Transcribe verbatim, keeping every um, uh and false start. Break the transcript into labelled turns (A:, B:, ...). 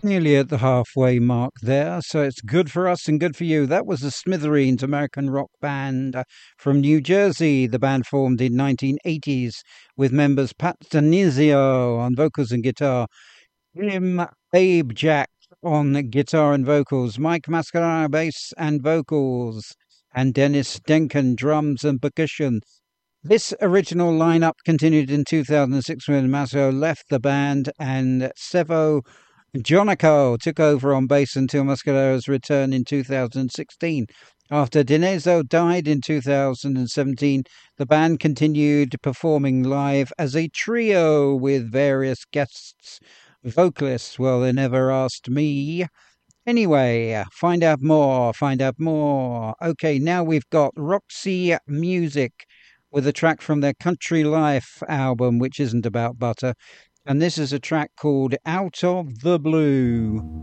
A: Nearly at the halfway mark there, so it's good for us and good for you. That was the Smithereens, American rock band uh, from New Jersey. The band formed in nineteen eighties with members Pat Denizio on vocals and guitar, Jim Babe Jack on guitar and vocals, Mike Mascarano bass and vocals, and Dennis Denken drums and percussion. This original lineup continued in two thousand six when Masso left the band and Sevo Jonico took over on bass until Mascarero's return in two thousand sixteen. After Dinezo died in two thousand seventeen, the band continued performing live as a trio with various guests vocalists. Well, they never asked me. Anyway, find out more, find out more. Okay, now we've got Roxy Music with a track from their Country Life album, which isn't about butter. And this is a track called Out of the Blue.